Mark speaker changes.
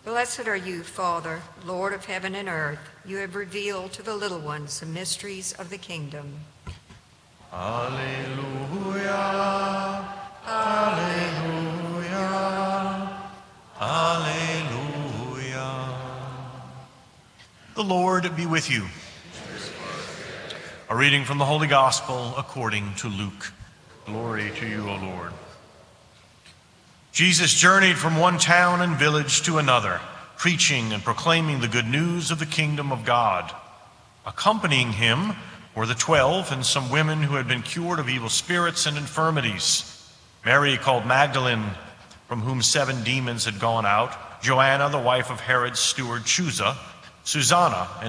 Speaker 1: Blessed are you, Father, Lord of heaven and earth. You have revealed to the little ones the mysteries of the kingdom.
Speaker 2: Alleluia, alleluia, alleluia. The Lord be with you. A reading from the Holy Gospel according to Luke. Glory to you, O Lord. Jesus journeyed from one town and village to another, preaching and proclaiming the good news of the kingdom of God. Accompanying him were the 12 and some women who had been cured of evil spirits and infirmities. Mary called Magdalene, from whom 7 demons had gone out, Joanna, the wife of Herod's steward Chuza, Susanna, and